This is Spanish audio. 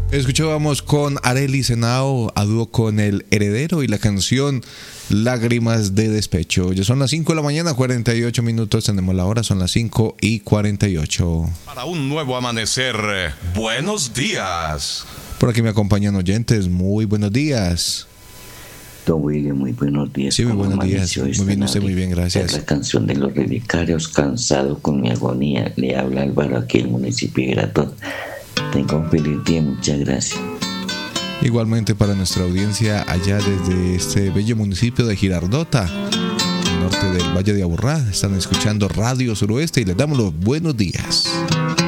Escuchábamos con Arely Senao a dúo con El Heredero y la canción Lágrimas de Despecho. Ya son las 5 de la mañana, 48 minutos. Tenemos la hora, son las 5:48. Para un nuevo amanecer, buenos días. Por aquí me acompañan oyentes. Muy buenos días. Don William, muy buenos días. Sí, muy buenos días. Muy bien, usted, muy bien, gracias. La canción de los relicarios, cansado con mi agonía. Le habla Álvaro aquí en el municipio de Gratón. Tenga un feliz día, muchas gracias. Igualmente para nuestra audiencia allá desde este bello municipio de Girardota, al norte del Valle de Aburrá, están escuchando Radio Suroeste y les damos los buenos días.